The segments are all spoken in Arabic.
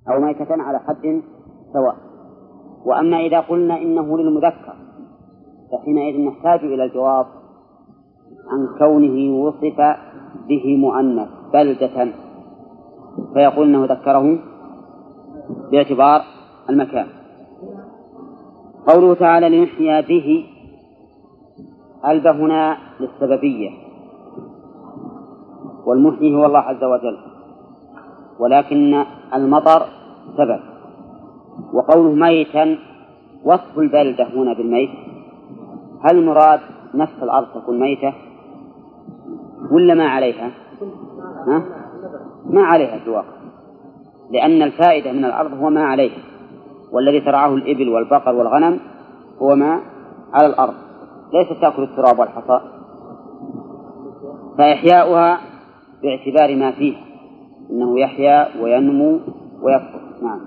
أو ميتة على حد سواء. وأما إذا قلنا إنه للمذكر فحينئذ نحتاج إلى الجواب عن كونه وصف به مؤنث بلدة، فيقول إنه ذكره باعتبار المكان. قوله تعالى لنحيا به، ألب هنا للسببية، والمحيي هو الله عز وجل، ولكن المطر سبب. وقوله ميتا وصف البلدة هنا بالميت، هل المراد نفس الأرض تكون ميتة ولا ما عليها؟ ما عليها في الواقع، لأن الفائدة من الأرض هو ما عليها، والذي ترعاه الإبل والبقر والغنم هو ما على الأرض، ليس تأكل التراب والحصى. فإحياؤها باعتبار ما فيه، إنه يحيا وينمو ويكبر. نعم.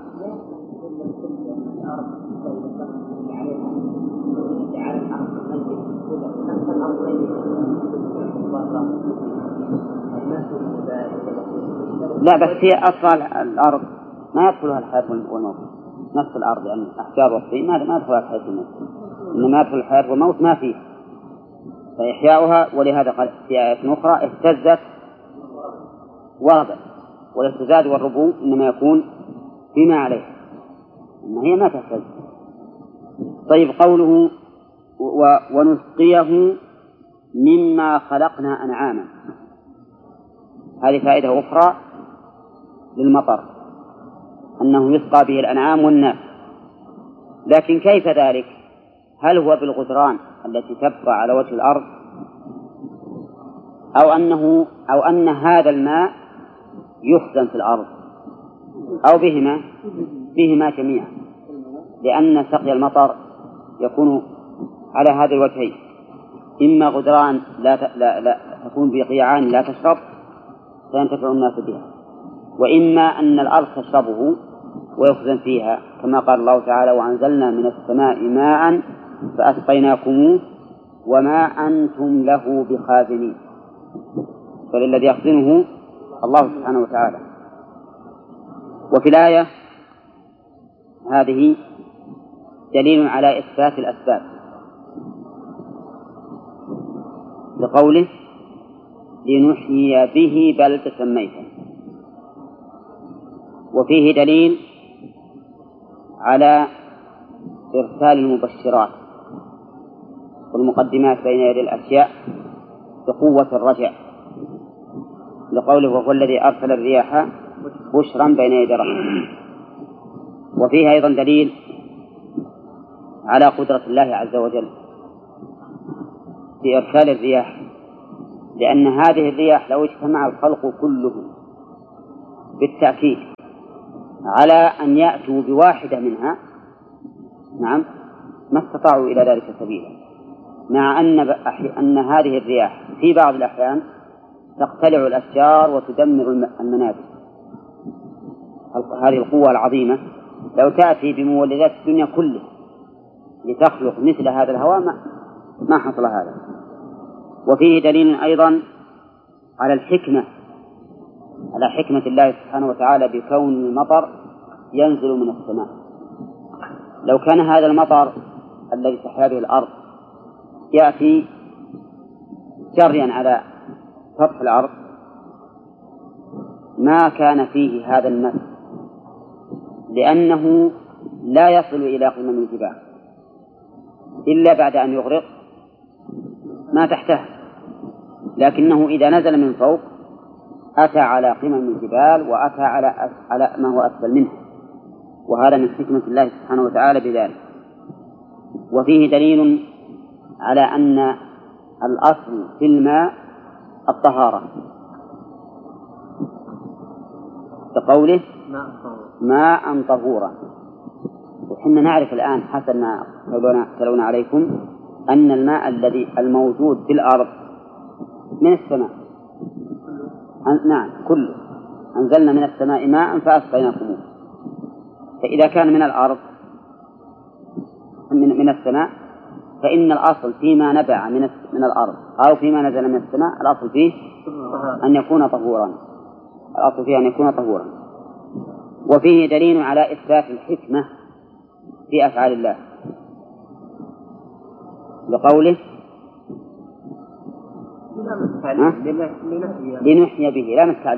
لا بس هي أصلا الأرض ما يدخلها الحياة والموت، نفس الأرض يعني أحجار والطين ما يدخلها الحياة والموت، إنما يدخل الحياة والموت ما فيه. فإحياؤها، ولهذا قال في آية أخرى اهتزت وربت، والاهتزاز والربو إنما يكون فيما عليها، إنما هي ما تهتز. طيب قوله ونسقيه مما خلقنا أنعاما، هذه فائدة أخرى للمطر، أنه يسقى به الأنعام والناس. لكن كيف ذلك؟ هل هو بالغدران التي تبقى على وجه الأرض، أو أن هذا الماء يخزن في الأرض، أو بهما جميعا، لأن سقي المطر يكون على هذا الوجهين: إما غدران لا تكون بقيعان لا تشرب فينتفع الناس بها، وإما أن الأرض تشربه ويخزن فيها، كما قال الله تعالى: وأنزلنا من السماء ماء فأسقيناكموه وما أنتم له بخازنين. فللذي يخزنه الله سبحانه وتعالى. وفي الآية هذه دليل على إثبات الأسباب، لقوله لنحيي به بلدة ميتا، وفيه دليل على إرسال المبشرات والمقدمات بين يدي الأشياء بقوة الرجع، لقوله وهو الذي أرسل الرياح بشرا بين يدي رحمته. وفيه أيضا دليل على قدرة الله عز وجل في إرسال الرياح، لأن هذه الرياح لو اجتمع الخلق كله بالتأكيد على أن يأتوا بواحدة منها، نعم، ما استطاعوا إلى ذلك سبيلا، مع أن هذه الرياح في بعض الأحيان تقتلع الأشجار وتدمر المنابت. هذه القوة العظيمة لو تأتي بمولدات الدنيا كلها لتخلق مثل هذا الهواء ما حصل هذا. وفيه دليل أيضا على الحكمة، على حكمة الله سبحانه وتعالى بكون المطر ينزل من السماء. لو كان هذا المطر الذي تحيا به الأرض يأتي جريا على سطح الأرض ما كان فيه هذا النفس، لأنه لا يصل إلى قمم الجبال إلا بعد أن يغرق ما تحته، لكنه إذا نزل من فوق أتى على قمم الجبال وأتى على ما هو أسفل منه، وهذا من حكمة الله سبحانه وتعالى بذلك. وفيه دليل على أن الأصل في الماء الطهارة، كقوله ماء طهورا. وحنا نعرف الآن حسب ما تلون عليكم أن الماء الذي الموجود في الأرض من السماء، نعم كله، أنزلنا من السماء ماء فأسقيناكموه. فإذا كان من الأرض من السماء فإن الأصل فيما نبع من الأرض أو فيما نزل من السماء الأصل فيه أن يكون طهورا، الأصل فيه أن يكون طهورا. وفيه دليل على إثبات الحكمة في أفعال الله بقوله لنحيي به،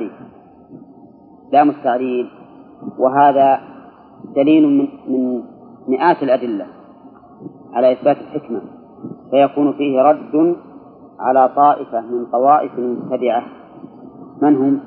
لا مستعليل، وهذا دليل من مئات الأدلة على إثبات الحكمة، فيكون فيه رد على طائفة من طوائف المبتدعة. من هم؟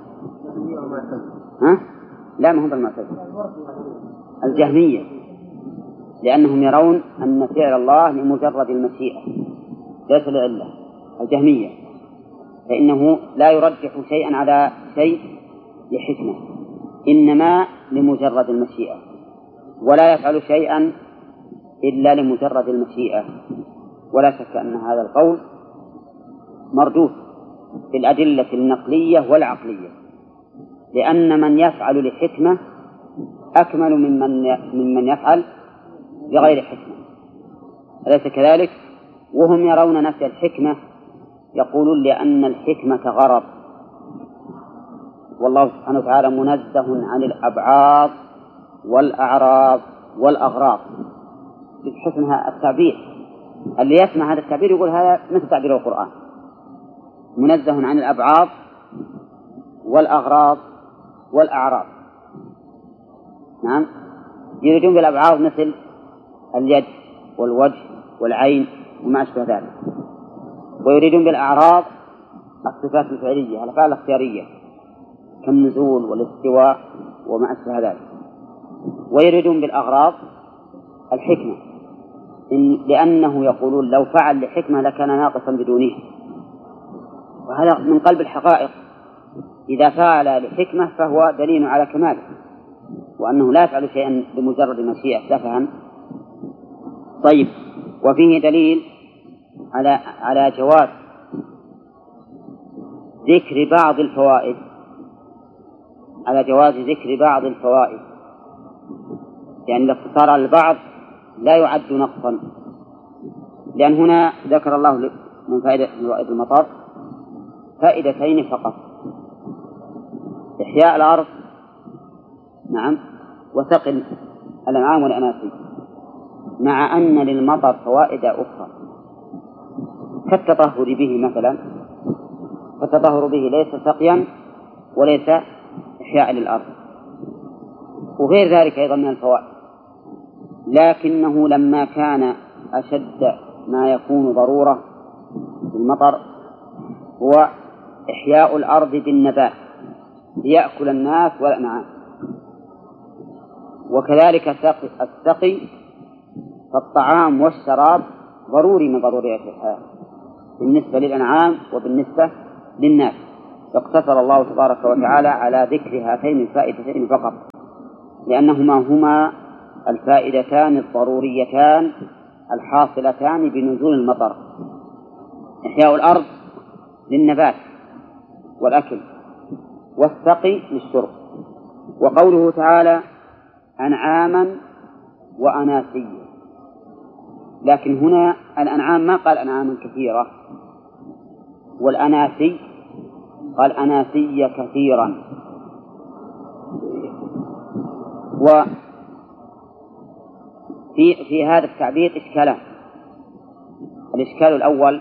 لا، ما هم المعتزلة، الجهمية، لأنهم يرون أن فعل الله لمجرد المشيئة ليس لعلة. الجهمية فإنه لا يرجح شيئا على شيء لحكمة، إنما لمجرد المشيئة، ولا يفعل شيئا إلا لمجرد المشيئة. ولا شك أن هذا القول مردود في الأدلة النقلية والعقلية، لأن من يفعل لحكمة أكمل ممن يفعل بغير حكمة، أليس كذلك؟ وهم يرون نفي الحكمة، يقولون لأن الحكمة غرض، والله سبحانه وتعالى منزه عن الأبعاض والأعراض والأغراض. بحسن التعبير، اللي يسمع هذا التعبير يقول هذا مثل تعبير القرآن، منزه عن الأبعاض والأغراض والأعراض. نعم، يريدون بالأبعاض مثل اليد والوجه والعين وما أشبه ذلك، ويريدون بالأعراض الصفات الفعلية، الأفعال الاختيارية كالنزول والاستواء وما أشبه ذلك، ويريدون بالأغراض الحكمة، لأنه يقولون لو فعل لحكمة لكان ناقصا بدونها، وهذا من قلب الحقائق. إذا فعل لحكمة فهو دليل على كماله، وأنه لا يفعل شيئا بمجرد مشيئة سفها. طيب، وفيه دليل على جواز ذكر بعض الفوائد، يعني الاقتصار على البعض لا يعد نقصا، لأن هنا ذكر الله من فوائد المطر فائدتين فقط: إحياء الأرض، نعم، وسقي الأنعام والأناسي، مع أن للمطر فوائد أخرى كالتطهر به مثلا، فالتطهر به ليس سقيا وليس إحياء للأرض، وغير ذلك أيضا من الفوائد. لكنه لما كان أشد ما يكون ضرورة بالمطر هو إحياء الأرض بالنبات ليأكل الناس والأنعام، وكذلك السقي، فالطعام والشراب ضروري من ضروريات الحياة بالنسبة للأنعام وبالنسبة للناس، فاقتصر الله تبارك وتعالى على ذكر هاتين الفائدتين فقط، لأنهما هما الفائدتان الضروريتان الحاصلتان بنزول المطر: إحياء الأرض للنبات والأكل، والسقي للشرب. وقوله تعالى أنعاما وأناسيا، لكن هنا الأنعام ما قال أنعاما كثيرة، والأناسي قال أناسي كثيرا. وفي هذا التعبير إشكالان: الإشكال الأول،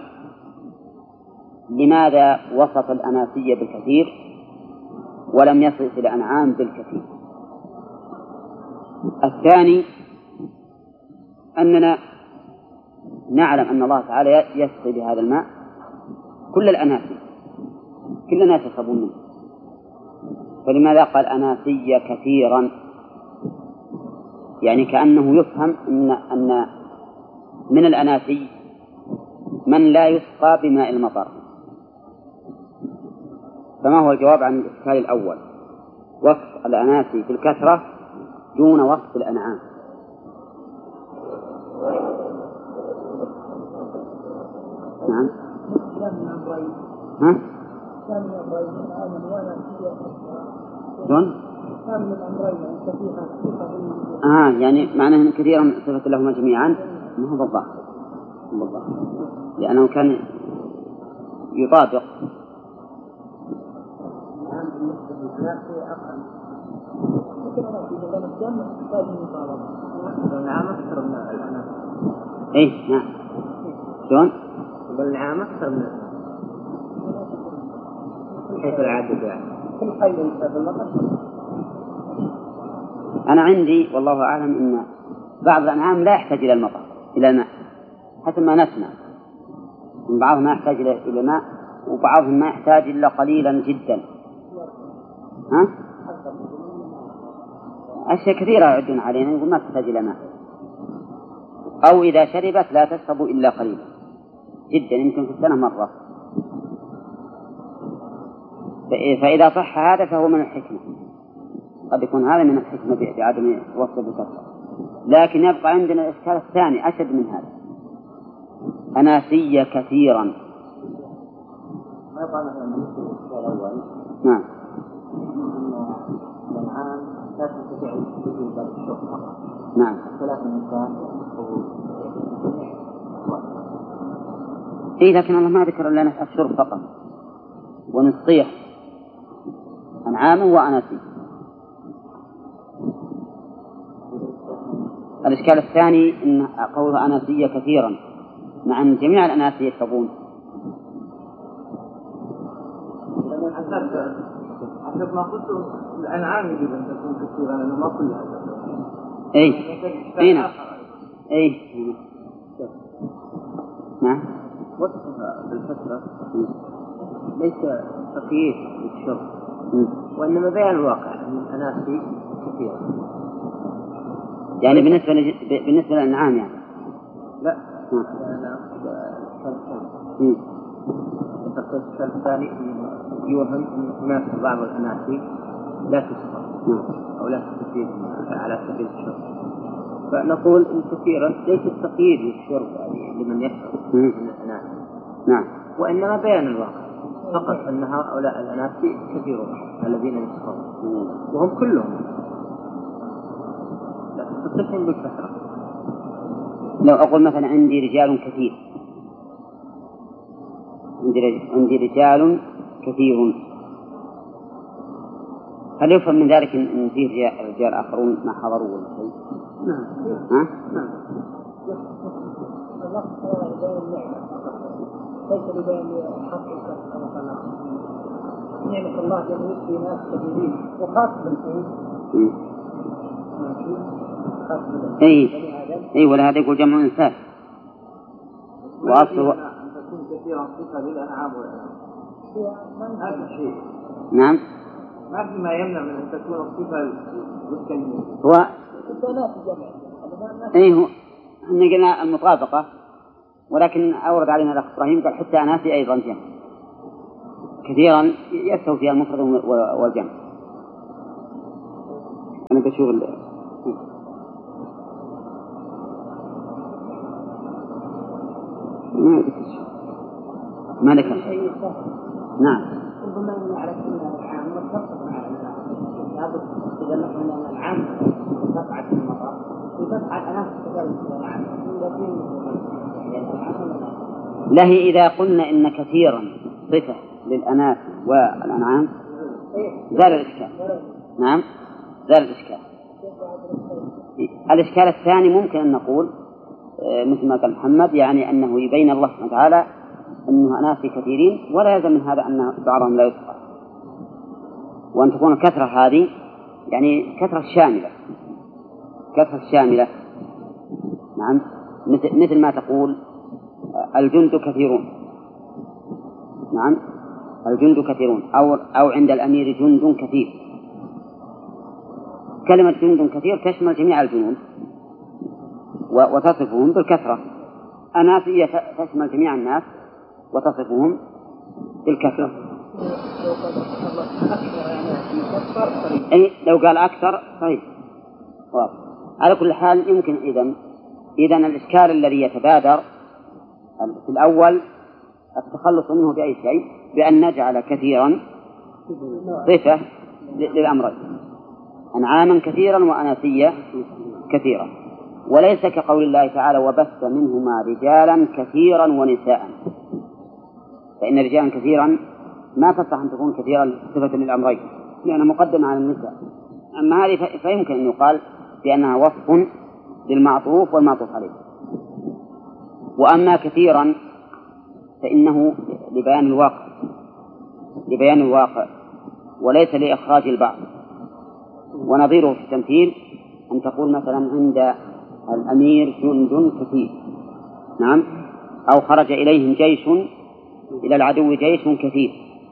لماذا وصف الأناسي بالكثير ولم يصف الأنعام بالكثير؟ الثاني، أننا نعلم أن الله تعالى يسقي بهذا الماء كل الأناسي، كل الناس يشربون منه، فلماذا قال أناسي كثيرا؟ يعني كأنه يفهم أن من الأناسي من لا يسقى بماء المطر. فما هو الجواب عن الإشكال الأول؟ وصف الأناسي بالكثرة دون وصف الأنعام. نعم. ها؟ شلون؟ يعني معناه أن كثيرا صفة لهما جميعا، ما هو بالضبط، لأنه كان يطابق. الجمع تحتاج المطالبة. النعام أكثر من الأناث. إيه نعم. شلون؟ النعام أكثر من الأناث. حيث العدد يعني. كل حي يسبب المطر. أنا عندي والله أعلم أن بعض الأنعام لا يحتاج إلى المطر إلى الماء حسب ما نسمع. من بعضهم ما يحتاج إلى ماء وبعضهم ما يحتاج إلا قليلا جدا. ها؟ أشياء كثيرة يعدون علينا يقول ما تحتاج إلى ماء، أو إذا شربت لا تشرب إلا قليلا جدا يمكن في السنة مرة. فإذا صح هذا فهو من الحكمة، قد يكون هذا من الحكمة بعدم وصف الكثرة. لكن يبقى عندنا الإشكال الثاني أشد من هذا، أناسية كثيرا. ما يبقى مثلا بالنسبة للإشكال الأول. نعم. الأنعام لا تستطيع الوجود بعد الشرب فقط. نعم. ثلاث الإنسان إيه لكن الله ما ذكر لنا الشرب فقط، ونصيح أنعام وأناسي. الإشكال الثاني إن قولها أناسية كثيرا مع أن جميع الأناسي يشربون. حسب ما قلت الأنعام يجب أن تكون كثيرة لأنه ما كلها. إيه إيه إيه نعم. وصفها بالفترة ليس تقييد للشرب وإنما بيان الواقع أن الأناسي كثيرة. يعني بالنسبة للأنعام يعني لا أنا الشيء الثاني يوهم أن هناك بعض الأناسي لا تسقط أو لا تستفيد على سبيل الشرب، فنقول إن كثيرا ليس التقييد للشرب يعني لمن يشرب من الأناسي. نعم. وإنما بيان الواقع فقط أن هؤلاء الأناسي كثيرون الذين يشربون وهم كلهم لا تصفهم بالكثرة. لو أقول مثلا عندي رجال كثير، عندي رجال كثير، هل يفهم من ذلك إن فيه رجال آخرون ما حضروا ولا شيء؟ نعم. ها؟ نعم. ليس لبال حقيقة نعمة الله جميل في ناس كثيرين وخاصة بالحين. أي ولهذا يقول جمع إنسان وأصله أن تكون كثيرا صفة للأنعام والأنعام هذا شيء. نعم. ما في ما يمنع من أن تكون الصفة للكلمة. هو أي هو إحنا قلنا المطابقة، ولكن أورد علينا الأخ إبراهيم قال حتى أناسي أيضا جمع كثيرا يستوي فيها المفرد والجمع. أنا بشوف ما ذكر شيء. نعم. ربما نعرف أن العام متفق مع لابد إذا نحن العام تقع في المطار وتقع الأناس كذلك العام له. إذا قلنا إن كثيرا صفة للأناس والأنعام زال الإشكال. نعم زال الإشكال. الإشكال الثاني ممكن أن نقول مثل ما قال محمد، يعني أنه يبين الله سبحانه وتعالى أنه أناس كثيرين ولا يلزم من هذا أن بعضهم لا يسقط، وأن تكون الكثرة هذه يعني كثرة شاملة، كثرة شاملة. نعم مثل ما تقول الجند كثيرون. نعم الجند كثيرون أو عند الأمير جند كثير. كلمة جند كثير تشمل جميع الجنود وتصفهم بالكثرة. أناسية تشمل جميع الناس وتصفهم بالكثرة. أي لو قال أكثر صحيح. على كل حال يمكن إذن الإشكال الذي يتبادر في الأول التخلص منه بأي شيء، بأن نجعل كثيرا صفة للأمرين، أنعاما كثيرا وأناسية كثيرا، وليس كقول الله تعالى وبث منهما رجالا كثيرا ونساء، فإن رجالا كثيرا ما تصح أن تكون كثيرا صفة للأمرين لأنها مقدمة على النساء. أما هذه فيمكن أن يقال بأنها وصف للمعطوف والمعطوف عليه. وأما كثيرا فإنه لبيان الواقع وليس لإخراج البعض. ونظيره في التمثيل أن تقول مثلا عند الأمير جند كثير، نعم، أو خرج إليهم جيش، إلى العدو جيش كثير،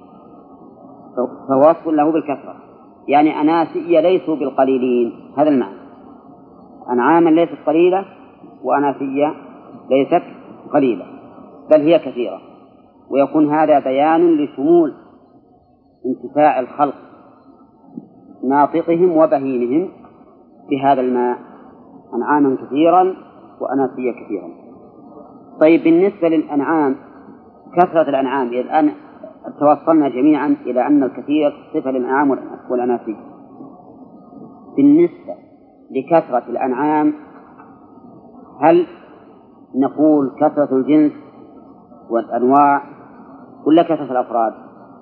فوصف له بالكثرة، يعني أناسي ليسوا بالقليلين، هذا المعنى. أنعاما ليست قليلة وأناسية ليست قليلة بل هي كثيرة. ويكون هذا بيان لشمول انتفاع الخلق ناطقهم وبهيمهم بهذا الماء، أنعاما كثيرا وأناسية كثيرا. طيب بالنسبة للأنعام، كثرة الأنعام الآن توصلنا جميعا إلى أن الكثير صفة للأنعام والأناسية. بالنسبة لكثرة الأنعام هل نقول كثرة الجنس والأنواع ولا كثرة الأفراد؟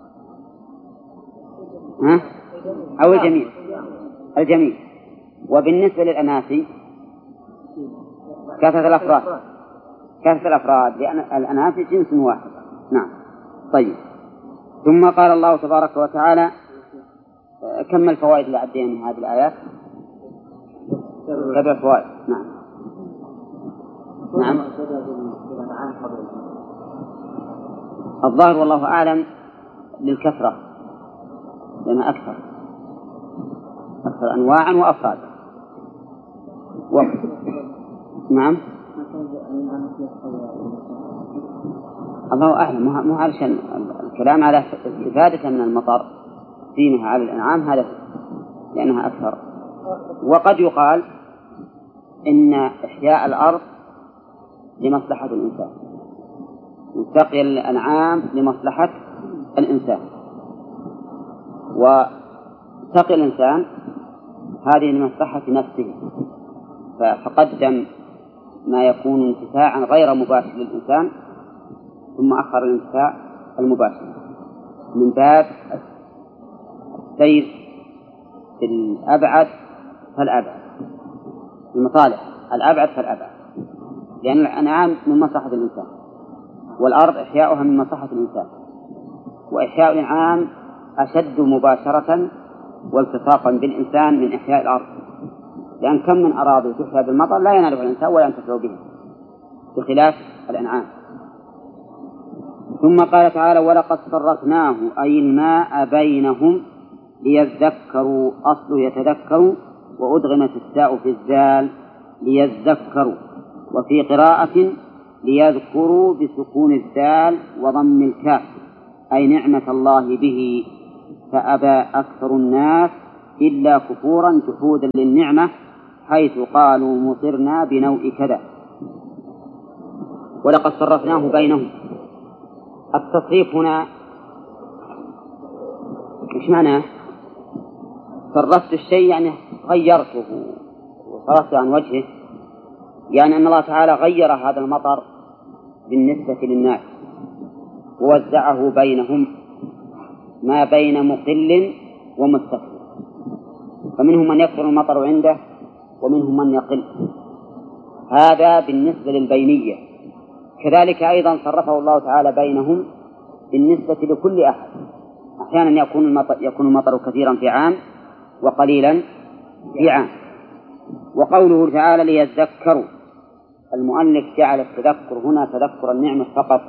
أو الجميع؟ الجميع. وبالنسبة للأناسي كثرة الأفراد لأن الأناسي جنس واحد. نعم. طيب، ثم قال الله تبارك وتعالى كم الفوائد اللي عدينا من هذه الآيات؟ 7 فوائد. نعم. الظاهر والله أعلم للكثرة لأنها أكثر أنواعا وأفراد. نعم. الله أعلم، مو علشان الكلام على استفادة من المطر فيها على الأنعام هذا لأنها أكثر. وقد يقال إن إحياء الأرض لمصلحة الإنسان وسقي الأنعام لمصلحة الإنسان، وسقي الإنسان هذه لمصلحة نفسه، فقدم ما يكون انتفاعا غير مباشر للإنسان ثم أخر الانتفاع المباشر من باب السير في الأبعد فالأبعد، المصالح الأبعد فالأبعد، لأن الأنعام من مصلحة الإنسان والأرض إحياؤها من مصلحة الإنسان، وإحياء الأنعام أشد مباشرة والتصاقا بالإنسان من إحياء الأرض، لأن كم من أراضي تحيا بالمطر لا ينالها الإنسان ولا ينتفع به بخلاف الأنعام. ثم قال تعالى ولقد صرفناه أي الماء بينهم ليذكروا، أصله يتذكروا وأدغمت التاء في الزال ليذكروا، وفي قراءة ليذكروا بسكون الزال وضم الكاف أي نعمة الله به، فأبى أكثر الناس إلا كفورا جحودا للنعمة حيث قالوا مطرنا بنوء كذا. ولقد صرفناه بينهم، التصريف هنا إيش معناه؟ صرفت الشيء يعني غيرته وصرفته عن وجهه، يعني أن الله تعالى غير هذا المطر بالنسبة للناس ووزعه بينهم ما بين مقل ومستكثر، فمنهم من يكثر المطر عنده ومنهم من يقل، هذا بالنسبة للبينية. كذلك أيضا صرفه الله تعالى بينهم بالنسبة لكل أحد، أحيانا يكون المطر كثيرا في عام وقليلا في عام. وقوله تعالى ليذكروا، المؤلف جعل التذكر هنا تذكر النعمة فقط،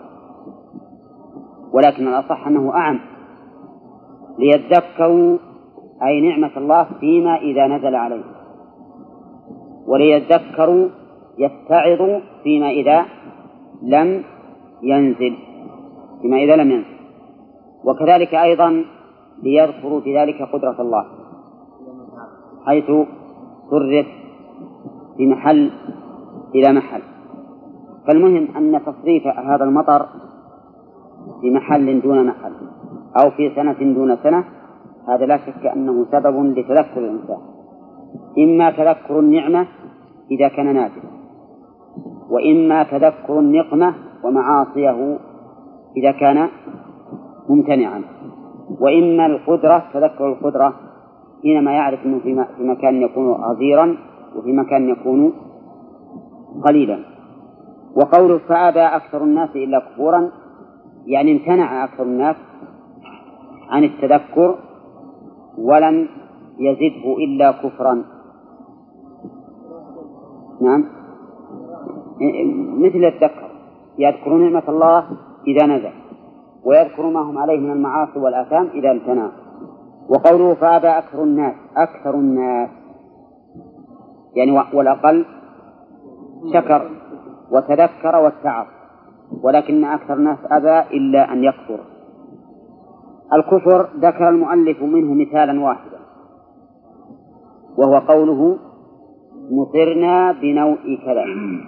ولكن الأصح أنه أعم، ليذكروا أي نعمة الله فيما إذا نزل عليه، وليذكروا يتعظوا فيما إذا لم ينزل، وكذلك أيضا ليذكروا بذلك قدرة الله حيث صرف في محل إلى محل. فالمهم أن تصريف هذا المطر في محل دون محل أو في سنة دون سنة هذا لا شك أنه سبب لتذكر الإنسان، إما تذكر النعمة إذا كان نازلا، وإما تذكر النقمة ومعاصيه إذا كان ممتنعا، وإما القدرة تذكر القدرة حينما يعرف أنه في مكان يكون غزيرا وفي مكان يكون قليلا. وقوله فأبى أكثر الناس إلا كفورا، يعني امتنع أكثر الناس عن التذكر ولم يزده إلا كفرا. نعم، مثل يتذكر، يذكر نعمة الله إذا نزل، ويذكر ما هم عليه من المعاصي والآثام إذا امتنع. وقوله فأبى أكثر الناس، أكثر الناس يعني والأقل شكر وتذكر واتعظ، ولكن أكثر الناس أبى إلا أن يكفر. الكفر ذكر المؤلف منه مثالا واحدا، وهو قوله مطرنا بنوء كذا.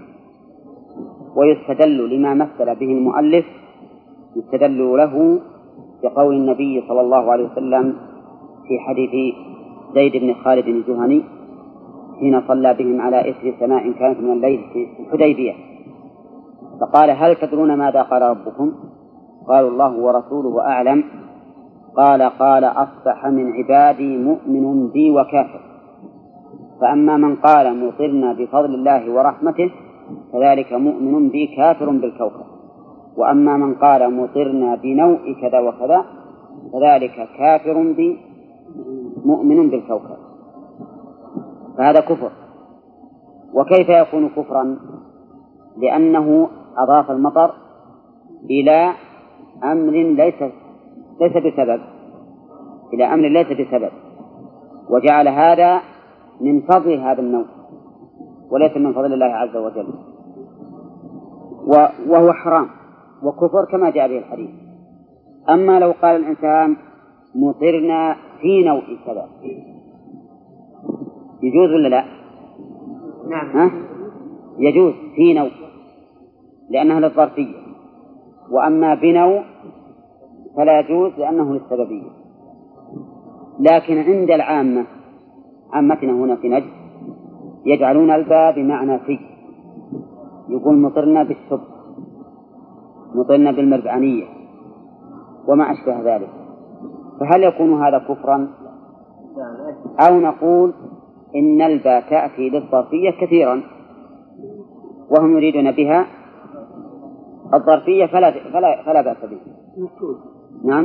ويستدل لما مثل به المؤلف، يستدل له بقول النبي صلى الله عليه وسلم في حديث زيد بن خالد الجهني حين صلى بهم على إثر سماء كانت من الليل في الحديبية، فقال هل تدرون ماذا قال ربكم؟ قالوا الله ورسوله أعلم. قال أصبح من عبادي مؤمن بي وكافر، فأما من قال مطرنا بفضل الله ورحمته فذلك مؤمن بي كافر بالكوكب، وأما من قال مطرنا بنوء كذا وكذا فذلك كافر بي مؤمن بالكوكب. فهذا كفر. وكيف يكون كفرا؟ لأنه أضاف المطر إلى أمر ليس بسبب، إلى أمر ليس بسبب، وجعل هذا من فضل هذا النوع وليس من فضل الله عز وجل، وهو حرام وكفر كما جاء به الحديث. أما لو قال الإنسان مطرنا في نوع كذا يجوز ولا لا؟ نعم. يجوز في نوع لأنها للظرفية، وأما بنوع فلا يجوز لأنه للسببية. لكن عند العامة، عامتنا هنا في نجد، يجعلون الباء بمعنى في، يقول مطرنا بالشب، مطرنا بالمربعانية وما أشبه ذلك. فهل يكون هذا كفرا؟ أو نقول إن الباء تأتي للظرفية كثيرا وهم يريدون بها الظرفية فلا بأس به. نعم،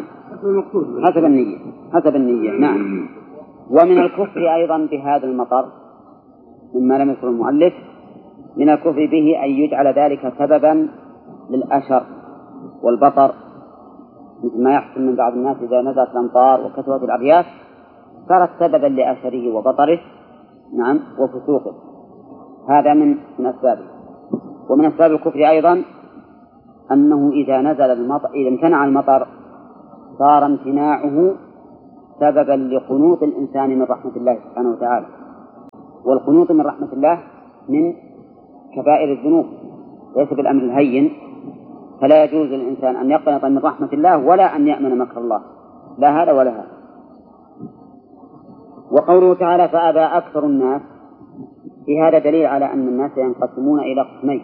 حسب النية. نعم. ومن الكفر أيضا بهذا المطر مما لم يذكر المؤلف، من الكفر به أن يجعل ذلك سببا للأشر والبطر، مثل ما يحصل من بعض الناس إذا نزلت الأمطار وكثرت الأرياح صارت سببا لأشره وبطره. نعم، وفسوقه. هذا من أسبابه. ومن أسباب الكفر أيضا أنه إذا امتنع المطر صار امتناعه سببا لقنوط الإنسان من رحمة الله سبحانه وتعالى، والقنوط من رحمة الله من كبائر الذنوب ليس بالأمر الهين، فلا يجوز للإنسان أن يقنط من رحمة الله ولا أن يأمن مكر الله، لا هذا ولا هذا. وقوله تعالى فأبى أكثر الناس، في هذا دليل على أن الناس ينقسمون إلى قسمين،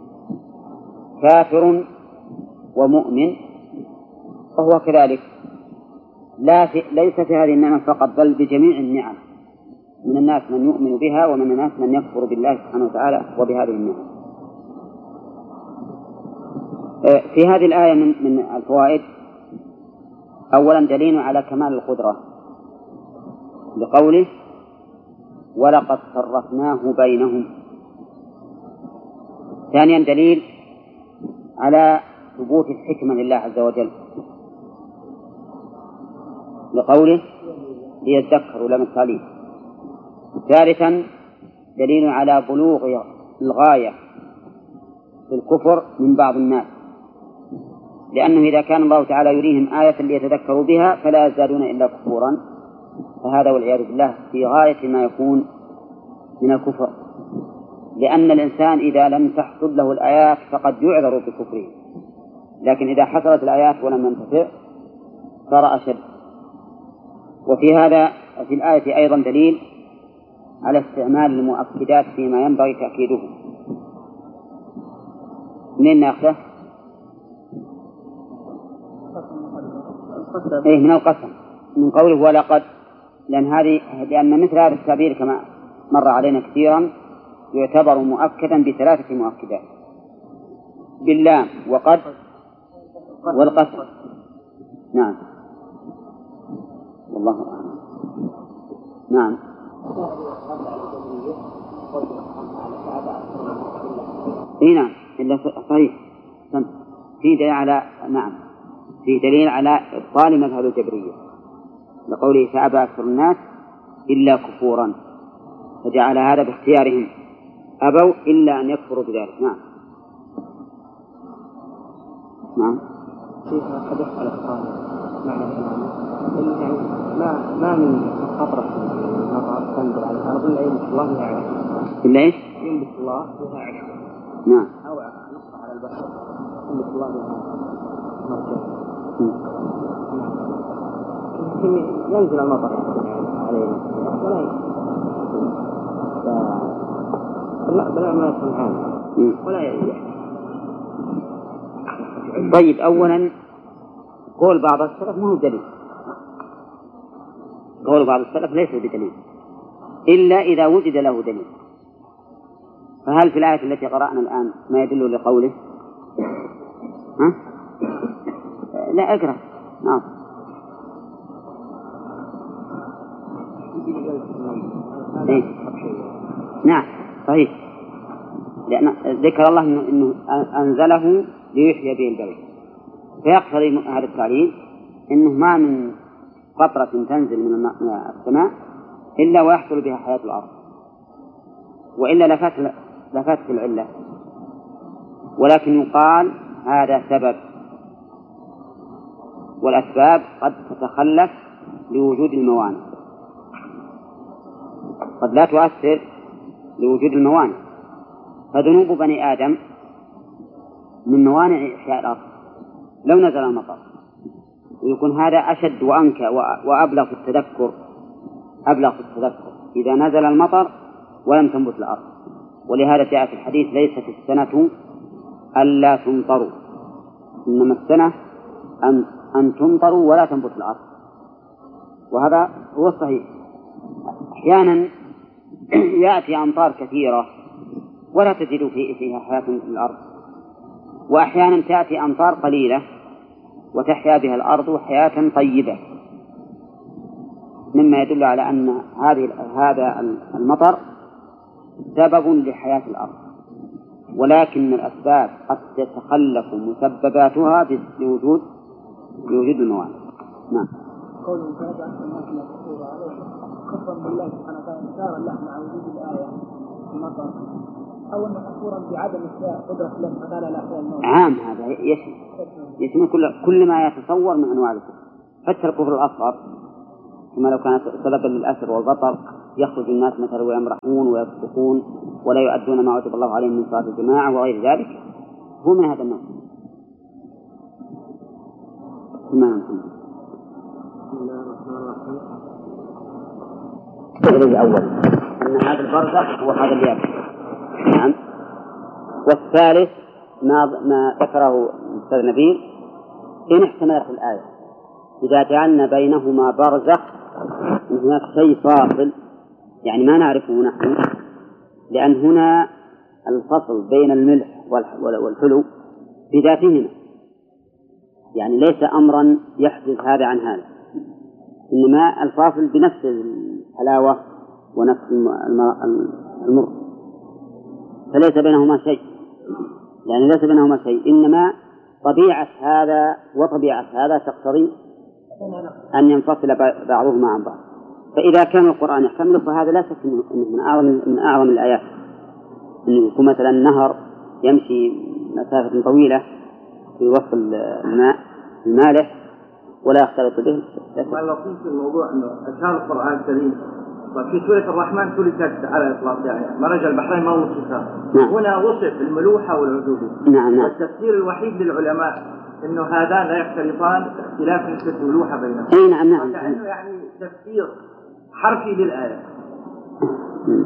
كافر ومؤمن، وهو كذلك ليس في هذه النعمة فقط بل بجميع النعم، من الناس من يؤمن بها ومن الناس من يكفر بالله سبحانه وتعالى وبهذه النعم. في هذه الآية من الفوائد أولا دليل على كمال القدرة لقوله ولقد صرفناه بينهم. ثانيا دليل على ثبوت الحكمة لله عز وجل لقوله ليذكروا لم التعليم. ثالثا دليل على بلوغ الغاية في الكفر من بعض الناس، لأنه إذا كان الله تعالى يريهم آية ليتذكروا بها فلا يزدادون إلا كفورا، فهذا والعياذ بالله في غاية ما يكون من الكفر، لأن الإنسان إذا لم تحصل له الآيات فقد يعذر بكفره، لكن إذا حصلت الآيات ولم ينتفع صار أشد. وفي هذا في الآية أيضا دليل على استعمال المؤكدات فيما ينبغي تأكيده. منين نأخذه؟ من القسم، من قوله ولقد لأن مثل هذا التعبير كما مر علينا كثيرا يعتبر مؤكدا ب3 مؤكدات: باللام وقد والقسم. نعم، والله أعلم. نعم. اي نعم، إلا صحيح. في دليل على في دليل على إبطال مذهب الجبرية لقوله: فأبى أكثر الناس إلا كفورا، فجعل هذا باختيارهم، أبوا إلا أن يكفروا بذلك. نعم. نعم. حدث على معنى يعني ما من خطرة النظر تنزل على الأرض إلا ينبت الله بها عشرة. إلا إيش؟ ينبت الله بها عشرة. نعم. أو نقطة على البشر ينبت الله بها مرجع. ينزل المطر علينا ولا بلا ما سمعان ولا يحدث. طيب، أولا قول بعض السلف ما هو دليل، قول بعض السلف ليس بدليل إلا إذا وجد له دليل. فهل في الآية التي قرأنا الآن ما يدل لقوله؟ لا، أقرأ. نعم. إيه؟ نعم صحيح، لأن ذكر الله أنه أنزله ليحيي به البلد، فيقتضي هذا التعليل أنه ما من قطرة تنزل من السماء إلا ويحصل بها حياة الأرض، وإلا لفاتت العلة. ولكن يقال هذا سبب، والأسباب قد تتخلف لوجود الموانع، قد لا تؤثر لوجود الموانع. فذنوب بني آدم من موانع إحياء الأرض لو نزل المطر، ويكون هذا أشد وأنكى وأبلغ في التذكر إذا نزل المطر ولم تنبت الأرض. ولهذا جاء في الحديث: ليست السنة ألا تمطروا، إنما السنة أن تمطروا ولا تنبت الأرض. وهذا هو الصحيح. أحيانا يأتي أمطار كثيرة ولا تجد فيها حياة في الأرض، وأحيانا تأتي أمطار قليلة وتحيا بها الأرض حياة طيبة، مما يدل على أن هذا المطر سبب لحياة الأرض، ولكن الأسباب قد تتخلف مسبباتها لوجود الموانع. نعم. قول هذا الناس لا تقول عليه كفرا بالله سبحانه وتعالى إنكارا له مع وجود الآية المطر، أو أن كفورا بعدم قدرة الله سبحانه وتعالى على إحياء الموت. عام، هذا يشمل كل ما يتصور من أنواع الكفر، حتى الكفر الأصغر، كما لو كانت سببا للأسر والبطر، يخرج الناس مثلا ويمرحون ويصدقون ولا يؤدون ما وجب الله عليهم من صلاة الجماعة وغير ذلك، هو من هذا النوع. الأول أن هذا البرزخ هو هذا اليابس. نعم. والثالث ما ذكره الأستاذ نبيل: إن احتملت الآية إذا جعلنا بينهما برزخ، هناك شيء فاصل يعني ما نعرفه نحن، لأن هنا الفصل بين الملح والحلو بذاتهما، يعني ليس أمرا يحدث هذا عن هذا، إنما الفاصل بنفس الحلاوة ونفس المر، فليس بينهما شيء، يعني ليس بينهما شيء، إنما طبيعة هذا وطبيعة هذا تقتضي أن ينفصل بعضهما عن بعض. فإذا كان القرآن يحتمل فهذا لا شك أنه من أعظم الآيات، أنه يكون مثلا نهر يمشي مسافة طويلة في وسط الماء المالح ولا يختلط به. اللطيف في الموضوع أنه أشار القرآن الكريم وفي سورة الرحمن تركت على الإطلاق، يعني مرج البحرين ما وصفها. هنا وصف الملوحة والعذوبة. نعم. والتفسير الوحيد للعلماء أنه هذان لا يختلطان اختلاف نسبة الملوحة بينهم. نعم. كأنه يعني تفسير حرفي للآية.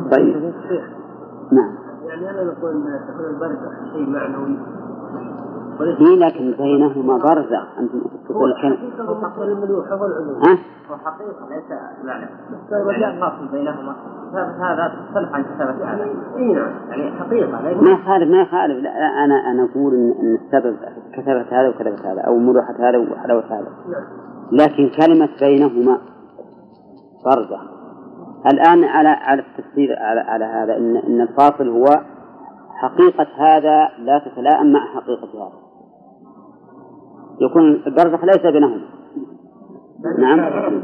طيب. نعم. يعني أنا نقول أن تكون البرزخ شيء معنوي إيه لكن بينهما برزخ. أنتم تقول الكلام ها؟ وحقيقة ليس يعني فاصل بينهما. هذا تختلف عن كتابة هذا. يعني حقيقة ما يخالف. لا أنا أقول إن السبب كتابة هذا وكتابة هذا أو مروحة هذا وحلاوة هذا. لكن كلمة بينهما برزخ. الآن على التفسير على هذا إن الفاصل هو حقيقة هذا لا تتلائم مع حقيقة هذا، يكون البرزخ ليس بينهما. نعم.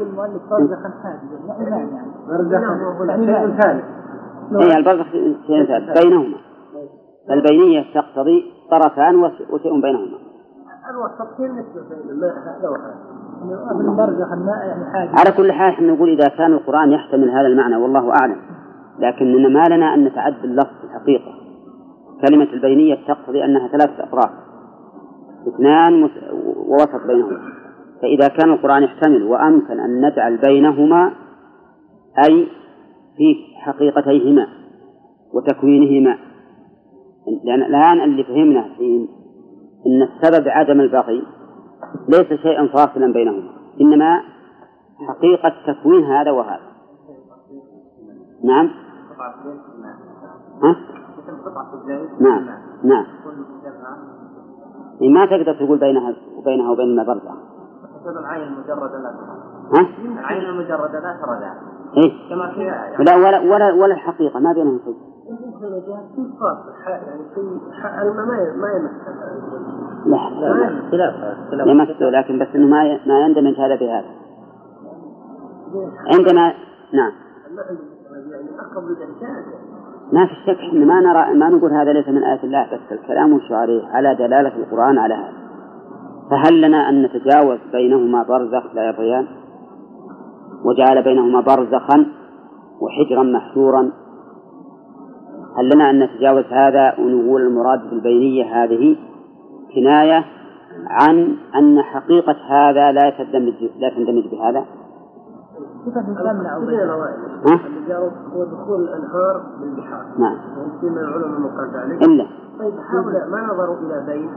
أي البرزخ شيء ثالث بينهما. البينية تقتضي طرفان وشيء بينهما. على كل حال احنا نقول إذا كان القرآن يحتمل هذا المعنى والله أعلم، لكن ما لنا أن نتعدى اللفظ الحقيقة. كلمة البينية تقتضي أنها ثلاثة أطراف، اثنان ووسط بينهما. فإذا كان القرآن يحتمل وأمكن أن نجعل بينهما أي في حقيقتيهما وتكوينهما، لأن الآن اللي فهمنا حين إن السبب عدم البقي ليس شيئا فاصلا بينهما، إنما حقيقة تكوين هذا وهذا. نعم. ها؟ نعم نعم. ما تقدر تقول بينها وبين ما برزخ. العين المجردة لا ها؟ العين المجردة لا ترى ذلك. إيه؟ كما في لا ولا الحقيقة ما بينهم شيء. لا يمثل، لكن بس إنه ما يندمج هذا بهذا. عندما نعم ما في شك إن ما نقول هذا ليس من آيات الله، بس الكلام الشعري على دلالة القرآن على هذا. فهل لنا أن نتجاوز بينهما برزخ لا يبغيان وجعل بينهما برزخا وحجرا محشورا؟ هل لنا أن نتجاوز هذا ونقول المراد بالبينية هذه كناية عن أن حقيقة هذا لا تندمج بهذا؟ هو دخول الأنهار بالبحار. نعم. ومن العلماء مقال ذلك. إلا. طيب هؤلاء ما نظروا إلى بين.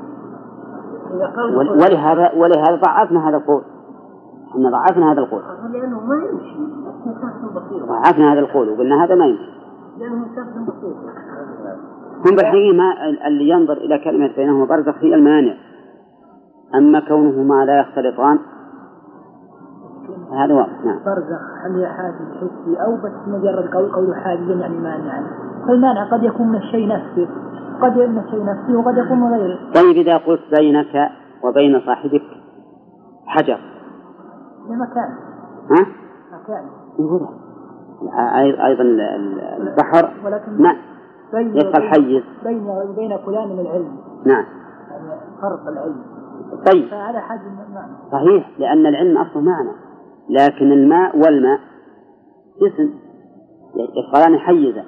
ولهذا ضعفنا هذا القول. إحنا ضعفنا هذا القول. لأنه ما يمشي. ضعفنا هذا القول وقلنا هذا ما يمشي. لأنه مسافة بسيطة. هم بالحقيقة ما اللي ينظر إلى كلمة بينهما برزخ هي المانع. أما كونهما لا يختلطان هذا واضح. نعم. برزخ هل هي حاجز حسي أو بس مجرد قول حاجزا يعني مانع؟ فالمانع قد يكون من الشيء نفسه، قد يكون من الشيء نفسه وقد يكون من غيره. طيب إذا قلت بينك وبين صاحبك حجر لمكان. ها؟ مكان. يقول أيضا البحر ما يدخل حيز بين وبين فلان من العلم. نعم. فرق العلم. طيب. فهذا حاجز معنى. صحيح، لأن العلم أصله معنى، لكن الماء والماء جسم يدخلان حيزا.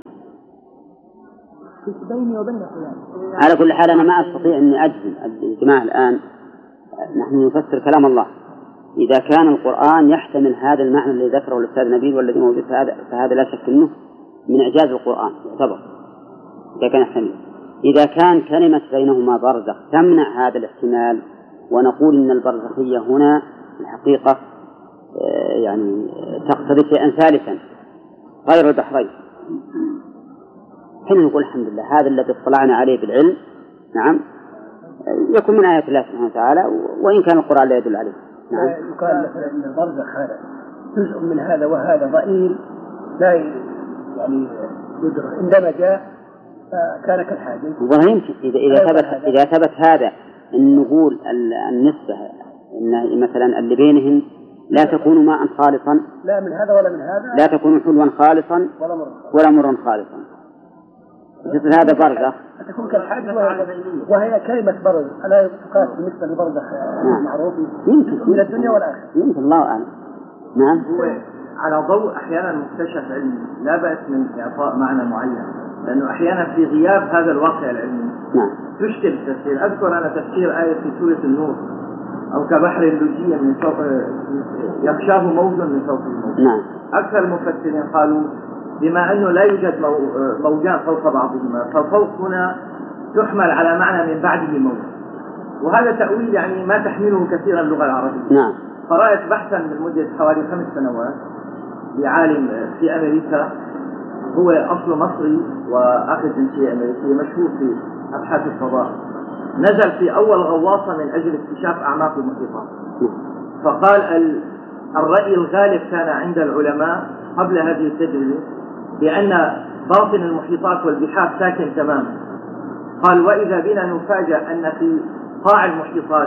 بيني وبين فلان. على كل حال أنا ما أستطيع أن أجزم. الجماعة الآن نحن نفسر كلام الله، إذا كان القرآن يحتمل هذا المعنى الذي ذكره الأستاذ نبيل والذي موجود فهذا لا شك أنه من إعجاز القرآن يعتبر، إذا كان يحتمل. إذا كان كلمة بينهما برزخ تمنع هذا الاحتمال ونقول إن البرزخية هنا الحقيقة يعني تقتضي شيئا ثالثا غير البحرين، حين نقول الحمد لله هذا الذي اطلعنا عليه بالعلم نعم يكون من آيات الله سبحانه وتعالى وإن كان القرآن لا يدل عليه. نعم. يقال مثلا أن البرزخ هذا جزء من هذا وهذا ضئيل لا يعني يدرك عندما جاء كان كالحاجز. ويمكن إذا ثبت هذا أن نقول النسبة إن مثلا اللي بينهم لا تكون ماء خالصا، لا من هذا ولا من هذا، لا تكون حلوا خالصا ولا مرا خالصا، مثل هذا برزخ تكون كالحاجز وهي كلمة برز ألا تقاس بالنسبة لبرزخ معروف يمكن من الدنيا والآخرة. يمكن الله أعلم. نعم. هو على ضوء أحيانا مكتشف علمي لا بأس من إعطاء معنى معين، لأنه أحيانا في غياب هذا الواقع العلمي نعم تشكل التفسير. أذكر أنا تفسير آية في سورة النور أو كبحر لجي من فوق يغشاه موج من فوق الموج. نعم. أكثر المفسرين قالوا بما أنه لا يوجد موجان فوق بعضهما ففوق هنا تحمل على معنى من بعده موج، وهذا تأويل يعني ما تحمله كثيرا اللغة العربية. نعم. قرأت بحثا من مدة حوالي 5 سنوات لعالم في أمريكا، هو أصله مصري وأخذ جنسية أمريكية، مشهور في أبحاث الفضاء. نزل في أول غواصة من أجل اكتشاف أعماق المحيطات، فقال الرأي الغالب كان عند العلماء قبل هذه التجربة بأن باطن المحيطات والبحار ساكن تماما. قال وإذا بنا نفاجأ أن في قاع المحيطات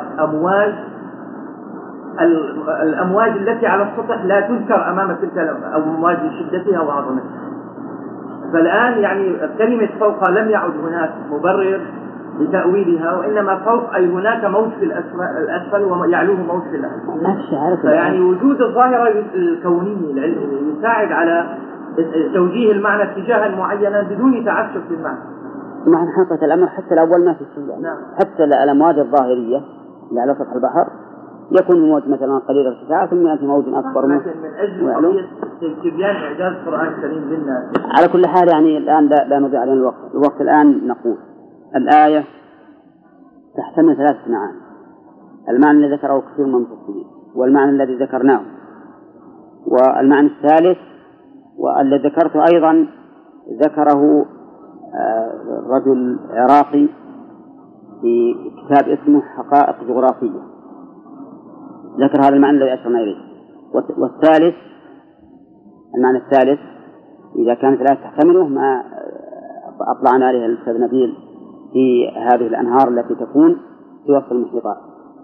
الأمواج التي على السطح لا تذكر أمام تلك الأمواج لشدتها وعظمتها. فالآن يعني كلمة فوق لم يعد هناك مبرر لتأويلها، وإنما فوق أي هناك موج في الأسفل ويعلوه موج في الأسفل. فيعني وجود الظاهرة الكونية العلمية يساعد على توجيه المعنى اتجاها معينا بدون تعسف في المعنى. مع حقيقة الأمر حتى الأول ما في شيء. نعم. حتى الأمواج الظاهرية اللي على سطح البحر يكون موج مثلا قليل ارتفاع ثم يأتي موج أكبر منه. لكن من أجل قضية تبيان إعجاز القرآن الكريم للناس. على كل حال يعني الآن لا نضيع علينا الوقت الآن نقول الآية تحتمل 3 معاني. المعنى الذي ذكره كثير من المفسرين، والمعنى الذي ذكرناه، والمعنى الثالث والذي ذكرته أيضا ذكره رجل عراقي في كتاب اسمه حقائق جغرافية، ذكر هذا المعنى الذي أشرنا إليه. والثالث المعنى الثالث إذا كانت الآية تحتمله ما أطلعنا عليه الأستاذ نبيل في هذه الأنهار التي تكون في وسط المحيطات.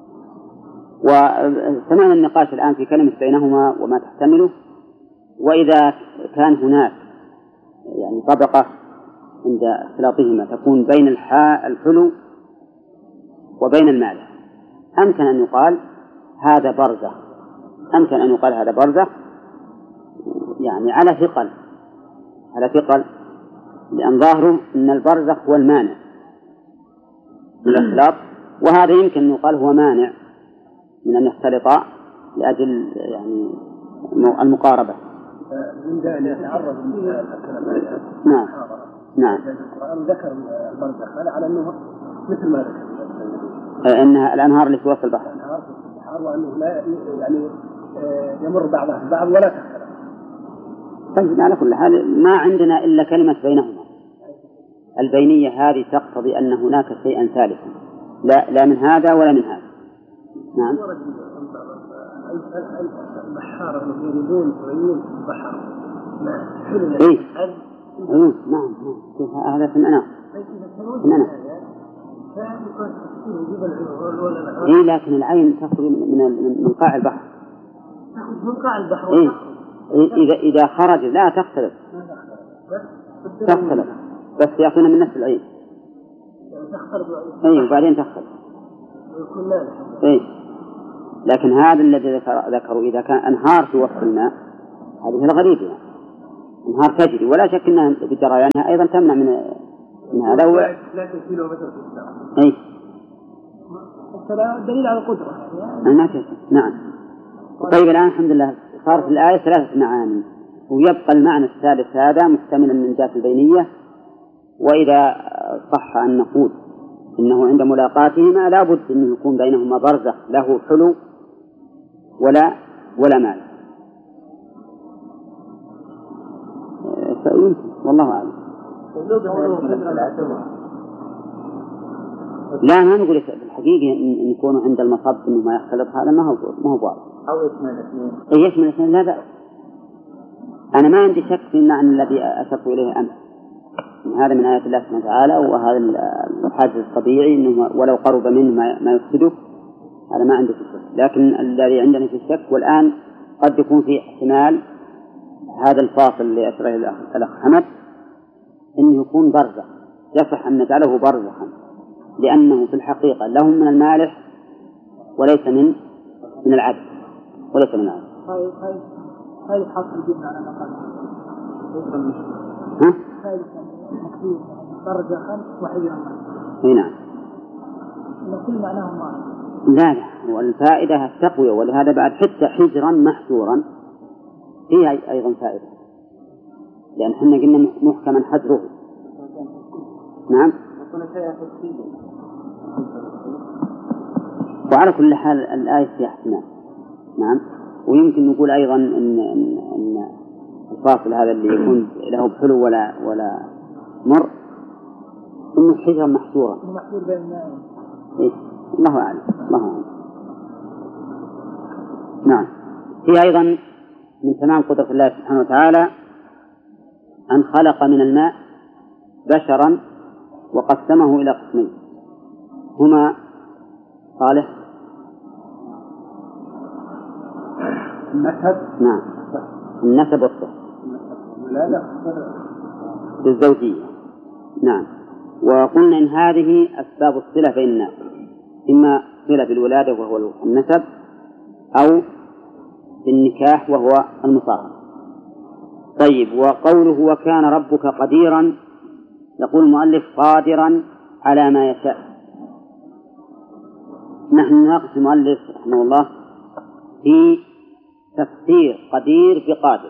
وسمعنا النقاش الآن في كلمة بينهما وما تحتمله. وإذا كان هناك يعني طبقة عند اختلاطهما تكون بين الحلو وبين المالح، أمكن أن يقال هذا برزخ، أمكن أن يقال هذا برزخ يعني على ثقل، لأن ظاهره أن البرزخ هو المانع من الاختلاط، وهذا يمكن أن يقال هو مانع من أن يختلطا لأجل يعني المقاربة. من ذلك يتعرض نعم. نعم. القرآن ذكر البرزخ هذا على أنه مثل ما ذكر أنها الأنهار اللي في وسط البحر، وأنه لا يعني يمر بعضها البعض ولا تختلف. طيب على كل حال ما عندنا إلا كلمة بينهما. البينية هذه تقتضي أن هناك شيئا ثالثا لا من هذا ولا من هذا. نعم. البحار يريدون عيون البحر. إيه. نعم. هذا سمعناه. إيه لكن العين تخرج من قاع البحر. من قاع البحر. إيه. إذا خرج لا تختلف. تختلف بس يأخذون من نفس العين. إيه وبعدين تختلف. إيه. لكن هذا الذي ذكروا إذا كان أنهار في وسط الماء هذه الغريبة يعني. أنهار تجري ولا شك أنها بجريانها أيضا تمنع من هذا هو. لكن كيلومتر في الساعة. أي. دليل على القدرة. نعم. طيب الآن الحمد لله صارت الآية 3 معاني، ويبقى المعنى الثالث هذا محتملا من جهة البينية. وإذا صح أن نقول إنه عند ملاقاتهما لا بد أن يكون بينهما برزخ له حلو ولا مال. والله أعلم. لا ما نقول بالحقيقة إن يكونوا عند المصب إنه ما يختلط، هذا ما هو واضح. أو يشمل الاثنين. يشمل الاثنين لا بأس. أنا ما عندي شك في المعنى الذي أشرت إليه أمس، هذا من آيات الله سبحانه وتعالى، وهذا الحاجز الطبيعي إنه ولو قرب منه ما يفسده، هذا ما عندي في الشك. لكن الذي عندنا في الشك والآن قد يكون في احتمال هذا الفاصل اللي أشره الأخ حمد إنه يكون برزخ، يصح أن نجعله برزخا لأنه في الحقيقة لهم من المالح وليس من العدل وليس من العدل. هاي حاصل جدا على مقام. ها؟ هاي مكتوب برزخا وحجرا. نعم. كل معناه ما. لا والفائدة التقوية، ولهذا بعد حتى حجرا محجورا فيها أيضا فائدة، لأن حنا قلنا محكما حجره. نعم. وعلى كل حال الآية فيها احتمال. نعم. ويمكن نقول أيضا إن الفاصل هذا اللي يكون له بحلو ولا مر إنه حجر محجورة. محجور بين الناس. إيه الله أعلم. الله أعلم. نعم. في أيضا من تمام قدرة الله سبحانه وتعالى أن خلق من الماء بشرا وقسمه إلى قسمين هما صالح النسب. نعم النسب والصهر بالزوجية. نعم. وقلنا إن هذه أسباب الصلة بين الناس إما صلة بالولادة وهو النسب أو بالنكاح وهو المصاهرة. طيب وقوله وكان ربك قديرا يقول المؤلف قادرا على ما يشاء. نحن نناقش المؤلف رحمه الله في تفسير قدير بقادر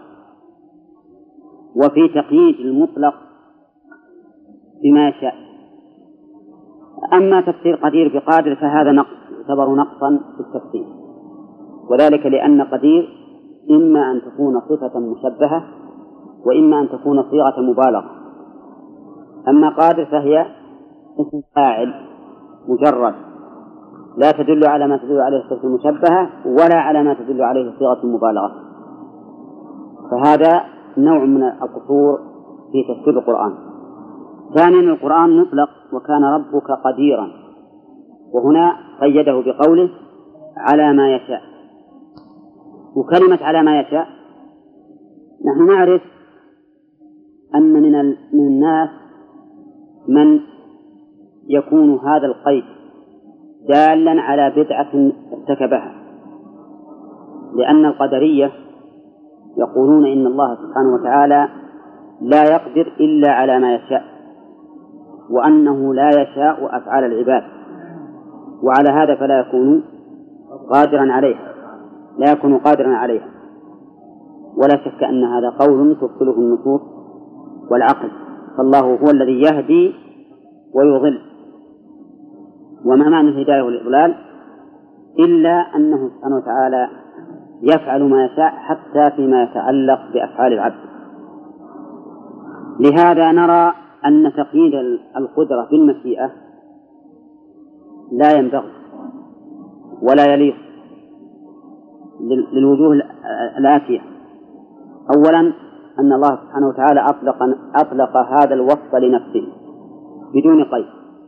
وفي تقييد المطلق بما يشاء. أما تفسير قدير بقادر فهذا نقص يعتبر نقصا في التفسير، وذلك لأن قدير إما أن تكون صفة مشبهة وإما أن تكون صيغة مبالغة. أما قادر فهي اسم فاعل مجرد لا تدل على ما تدل عليه الصفة المشبهة ولا على ما تدل عليه صيغة المبالغة، فهذا نوع من القصور في تفسير القرآن. ثانيا القرآن مطلق وكان ربك قديرا، وهنا قيده بقوله على ما يشاء. وكلمة على ما يشاء نحن نعرف أن من الناس من يكون هذا القيد دالا على بدعة ارتكبها، لأن القدرية يقولون إن الله سبحانه وتعالى لا يقدر إلا على ما يشاء، وأنه لا يشاء أفعال العباد، وعلى هذا فلا يكون قادرا عليها، لا يكون قادرا عليها. ولا شك أن هذا قول تبطله النصوص والعقل، فالله هو الذي يهدي ويضل، وما معنى الهداية والإضلال إلا أنه سبحانه وتعالى يفعل ما يشاء حتى فيما يتعلق بأفعال العبد. لهذا نرى أن تقييد القدرة بالمشيئة لا ينبغي ولا يليق للوجوه الآتية. أولا أن الله سبحانه وتعالى أطلق هذا الوصف لنفسه بدون قيد،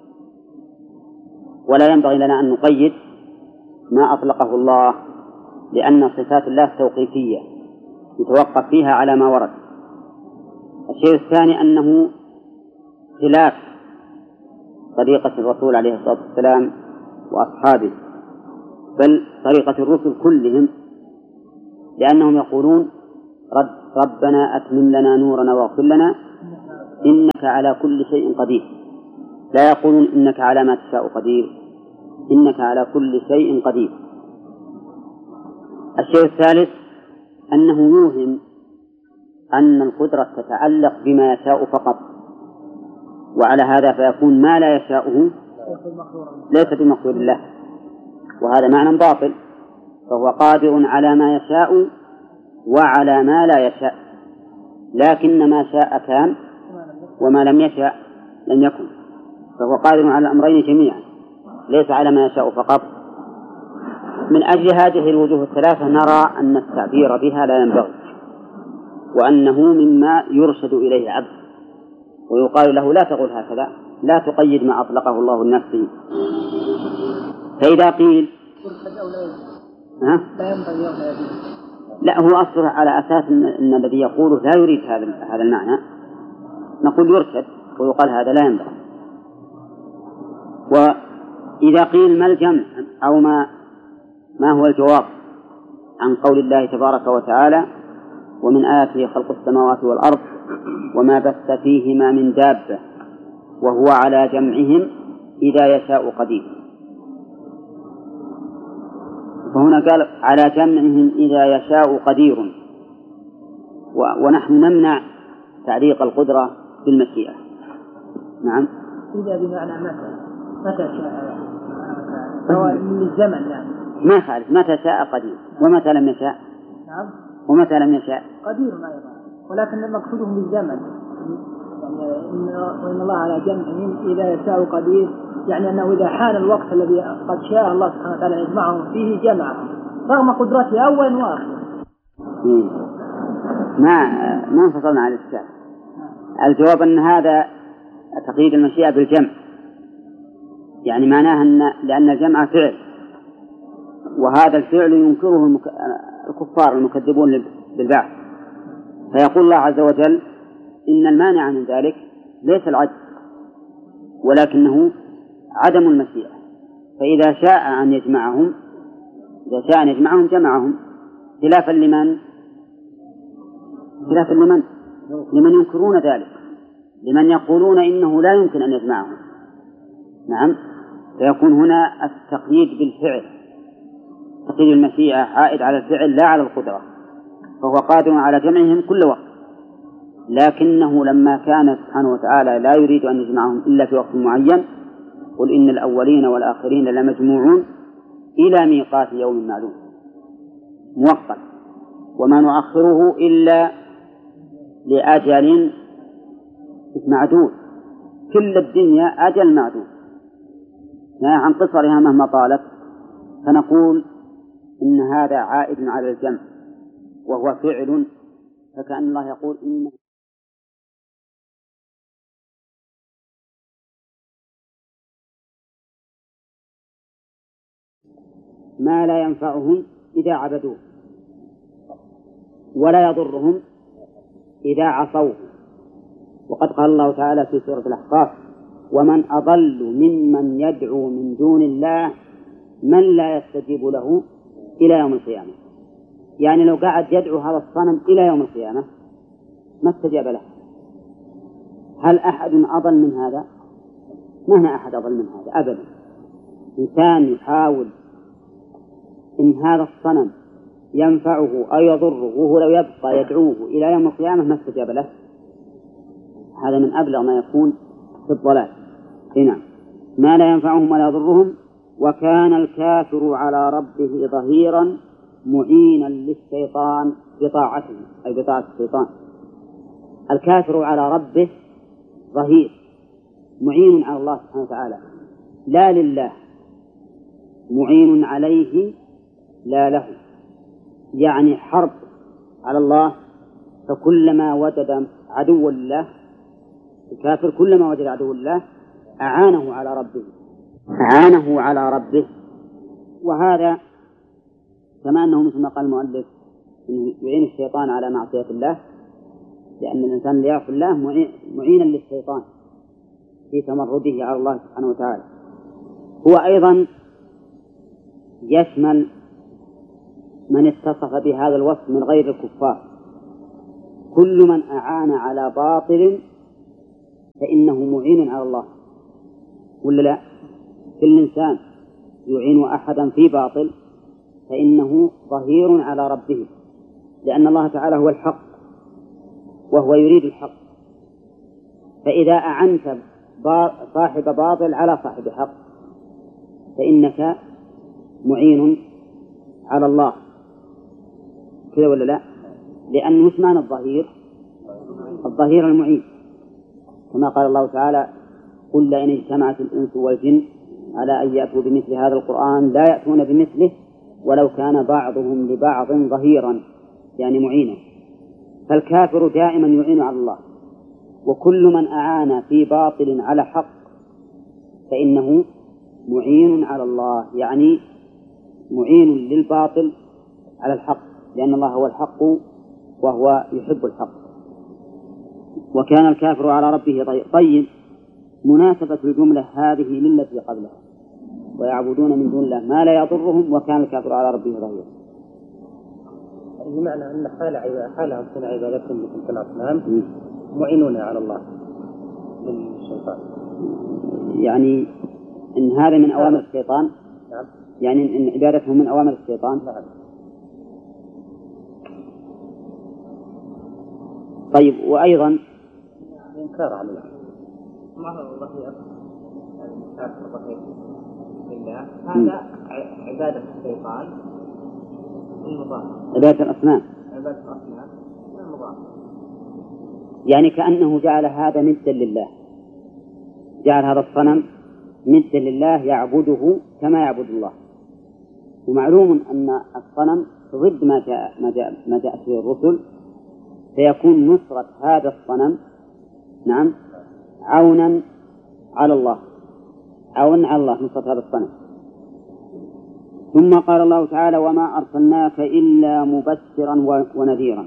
ولا ينبغي لنا أن نقيد ما أطلقه الله، لأن صفات الله توقيفية يتوقف فيها على ما ورد. الشيء الثاني أنه خلاف طريقة الرسول عليه الصلاة والسلام وأصحابه، بل طريقة الرسل كلهم، لأنهم يقولون ربنا أتمم لنا نورنا واغفر لنا إنك على كل شيء قدير، لا يقولون إنك على ما تشاء قدير، إنك على كل شيء قدير. الشيء الثالث أنه يوهم أن القدرة تتعلق بما يشاء فقط، وعلى هذا فيكون ما لا يشاءه ليس بمقدور الله، وهذا معنى باطل. فهو قادر على ما يشاء وعلى ما لا يشاء، لكن ما شاء كان وما لم يشاء لم يكن، فهو قادر على الأمرين جميعا ليس على ما يشاء فقط. من أجل هذه الوجوه الثلاثة نرى أن التعبير بها لا ينبغي، وأنه مما يرشد إليه العبد، ويقال له لا تقل هكذا، لا تقيد ما أطلقه الله لنفسه. فإذا قيل لا هو أصله على أساس أن الذي يقوله لا يريد هذا المعنى، نقول يرشد ويقال هذا لا ينبغي. وإذا قيل ما الجمع أو ما هو الجواب عن قول الله تبارك وتعالى ومن آياته خلق السماوات والأرض وما بث فيهما من دابة وهو على جمعهم إذا يشاء قدير. فهنا قال على جمعهم إذا يشاء قدير، ونحن نمنع تعليق القدرة بالمشيئة. نعم. إذا بمعنى متى شاء سواء من الزمن يعني ما خالف، متى شاء قدير ومتى لم يشاء. نعم. ومتى لم يشاء قدير أيضا، ولكن مقصودهم بالزمن يعني إن الله على جمعهم إذا يشاء قدير، يعني أنه إذا حان الوقت الذي قد شاء الله سبحانه وتعالى يجمعهم فيه جمعهم رغم قدرته أول وآخر. ما انفصلنا عن الإشكال. الجواب أن هذا تقييد المشيئة بالجمع، يعني معناه أن لأن الجمع فعل، وهذا الفعل ينكره الكفار المكذبون بالبعث، فيقول الله عز وجل إن المانع من ذلك ليس العجز ولكنه عدم المشيئة، فإذا شاء أن يجمعهم جمعهم، خلافا لمن ينكرون ذلك، لمن يقولون إنه لا يمكن أن يجمعهم. نعم، فيكون هنا التقييد بالفعل، تقييد المشيئة عائد على الفعل لا على القدرة، فهو قادر على جمعهم كل وقت، لكنه لما كان سبحانه وتعالى لا يريد أن يجمعهم إلا في وقت معين، قل إن الأولين والآخرين لمجموعون إلى ميقات يوم معلوم موقت، وما نؤخره إلا لأجل معدود، كل الدنيا أجل معدود عن قصرها مهما طالت، فنقول إن هذا عائد على الجمع وهو فعل، فكأن الله يقول إن ما لا ينفعهم إذا عبدوه ولا يضرهم إذا عصوه. وقد قال الله تعالى في سورة الأحقاف ومن أضل ممن يدعو من دون الله من لا يستجيب له إلى يوم القيامة، يعني لو قاعد يدعو هذا الصنم إلى يوم القيامة ما استجاب له. هل أحد أضل من هذا؟ ما هنا أحد أضل من هذا أبدا. إنسان يحاول إن هذا الصنم ينفعه أو يضره وهو لو يبقى يدعوه إلى يوم القيامة ما استجاب له، هذا من أبلغ ما يكون في الضلال. هنا ما لا ينفعهم ولا يضرهم، وكان الكافر على ربه ظهيرا معينا للشيطان بطاعته، أي بطاعة الشيطان. الكافر على ربه ظهير معين على الله سبحانه وتعالى لا لله، معين عليه لا له، يعني حرب على الله. فكلما وجد عدو الله الكافر كلما وجد عدو الله أعانه على ربه. وهذا كما أنه مثل ما قال المؤلف إنه يعين الشيطان على معصية الله، لأن الإنسان اللي يعصي الله معينا للشيطان في تمرده على الله سبحانه وتعالى. هو أيضا يشمل من اتصف بهذا الوصف من غير الكفار، كل من أعان على باطل فإنه معين على الله، ولا لا؟ كل إنسان يعين أحدا في باطل فإنه ظهير على ربه، لأن الله تعالى هو الحق وهو يريد الحق، فإذا أعنت صاحب باطل على صاحب حق فإنك معين على الله، كذا ولا لا؟ لأن مش معنى الظهير المعين، كما قال الله تعالى قل لئن اجتمعت الإنس والجن على أن يأتوا بمثل هذا القرآن لا يأتون بمثله ولو كان بعضهم لبعض ظهيرا، يعني معينا. فالكافر دائما يعين على الله، وكل من أعان في باطل على حق فإنه معين على الله، يعني معين للباطل على الحق، لأن الله هو الحق وهو يحب الحق. وكان الكافر على ربه طيب، مناسبة الجملة هذه للتي قبلها ويعبدون من دون الله ما لا يضرهم وكان الكافر على ربه ظهيرا. بمعنى أن حالهم في عبادتهم مثل الأصنام معينون على الله للشيطان، يعني إن هذا من أوامر الشيطان. نعم. يعني إن عبادتهم من أوامر الشيطان. نعم. طيب، وأيضا إنكار على الله ما هو الظهير، لله هذا عبادة الشيطان المضاف. عبادة الأصنام. عبادة الأصنام المضاف. يعني كأنه جعل هذا ندا لله، جعل هذا الصنم ندا لله يعبده كما يعبد الله. ومعلوم أن الصنم ضد ما جاءت به الرسل، فيكون نصرة هذا الصنم نعم عونا على الله، عونا على الله نصرة هذا الصنم. ثم قال الله تعالى: وما أرسلناك إلا مبشرا ونذيرا.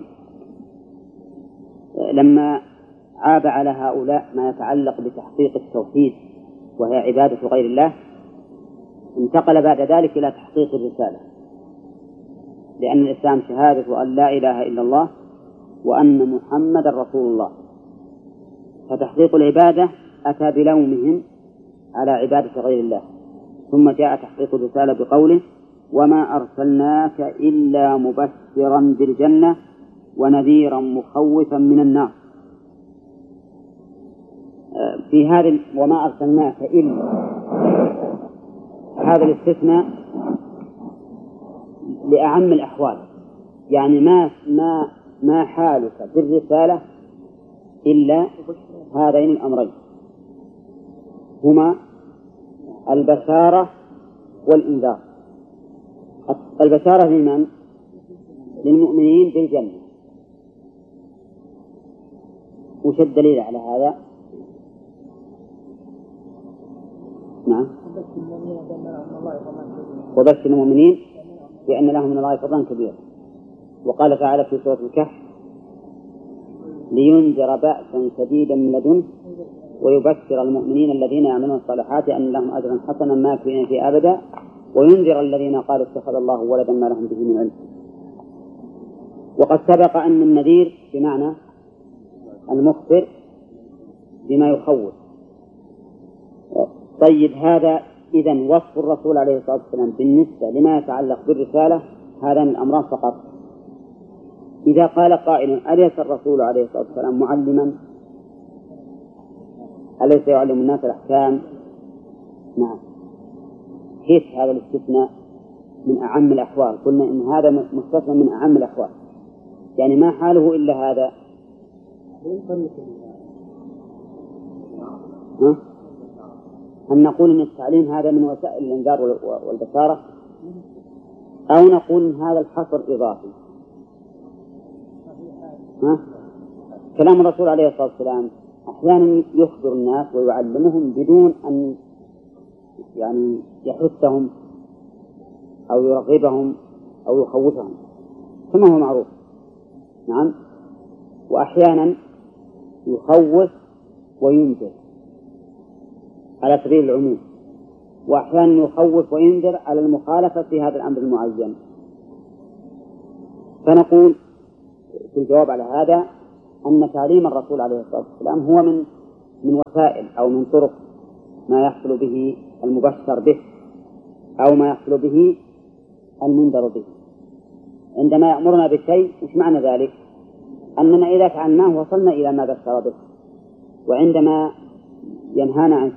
لما عاب على هؤلاء ما يتعلق بتحقيق التوحيد وهي عبادة غير الله، انتقل بعد ذلك إلى تحقيق الرسالة، لأن الإسلام شهادة أن لا إله إلا الله وأن محمد رسول الله، فتحقيق العبادة أتى بلومهم على عبادة غير الله. ثم جاء تحقيق الرسالة بقوله: وما أرسلناك إلا مبشرا بالجنة ونذيرا مخوفا من النار. في هذا وما أرسلناك إلا، هذا الاستثناء لأعم الأحوال، يعني ما حالك بالرسالة إلا هذين الأمرين، هما البشارة والإنذار. البشارة لمن؟ للمؤمنين بالجنة. وش الدليل على هذا؟ نعم. وبشر المؤمنين بأن لهم من الله فضلا كبيرا. وقال تعالى في سورة الكهف: لينذر بأسا شديدا من لدنه ويبشر المؤمنين الذين يعملون الصالحات أن لهم أجرا حسنا ماكثين فيه أبدا وينذر الذين قالوا اتخذ الله ولدا ما لهم به من علم. وقد سبق أن النذير بمعنى المخبر بما يخوف. طيب، هذا إذن وصف الرسول عليه الصلاة والسلام بالنسبة لما يتعلق بالرسالة هذان الأمران فقط. إذا قال قائل: أليس الرسول عليه الصلاة والسلام معلما؟ أليس يعلم الناس الأحكام؟ نعم. كيف هذا الاستثناء من أعم الأحوال؟ قلنا إن هذا مستثنى من أعم الأحوال، يعني ما حاله إلا هذا. هل نقول إن التعليم هذا من وسائل الإنذار والبشارة، أو نقول إن هذا الحصر إضافي؟ كلام الرسول عليه الصلاة والسلام أحيانا يخبر الناس ويعلمهم بدون أن يعني يحثهم أو يرغبهم أو يخوفهم كما هو معروف. نعم. وأحيانا يخوف وينذر على سبيل العموم، وأحيانا يخوف وينذر على المخالفة في هذا الأمر المعين. فنقول في الجواب على هذا أن تعليم الرسول عليه الصلاة والسلام هو من وسائل أو من طرق ما يحصل به المبشر به أو ما يحصل به المنذر به. عندما يأمرنا بشيء وش معنى ذلك؟ أننا إذا فعلناه وصلنا إلى ما بشر به، وعندما ينهانا عن